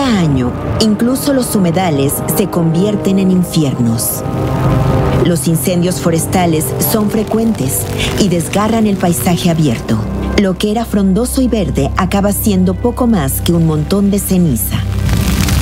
Cada año, incluso los humedales se convierten en infiernos. Los incendios forestales son frecuentes y desgarran el paisaje abierto. Lo que era frondoso y verde acaba siendo poco más que un montón de ceniza.